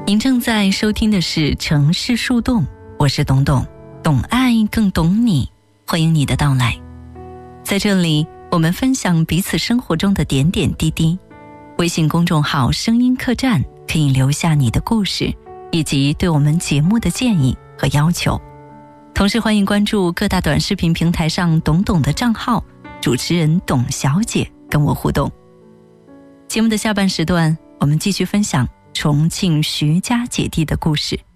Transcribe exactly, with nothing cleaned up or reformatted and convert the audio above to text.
您正在收听的是城市树洞，我是董董，懂爱更懂你，欢迎你的到来。在这里，我们分享彼此生活中的点点滴滴。微信公众号声音客栈可以留下你的故事，以及对我们节目的建议和要求。同时欢迎关注各大短视频平台上董董的账号，主持人董小姐跟我互动。节目的下半时段，我们继续分享重庆徐家姐弟的故事。